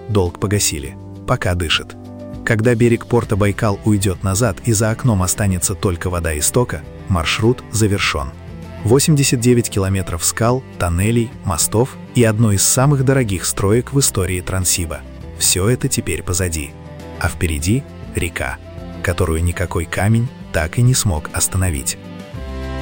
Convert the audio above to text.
долг погасили. Пока дышит. Когда берег порта Байкал уйдет назад и за окном останется только вода истока, маршрут завершен. 89 километров скал, тоннелей, мостов и одно из самых дорогих строек в истории Транссиба. Все это теперь позади. А впереди река, которую никакой камень так и не смог остановить.